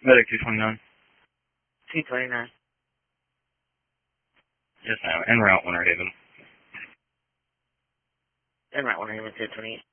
Medic 229. 229. Yes, ma'am. En route, Winter Haven. En route, 1 Haven 228.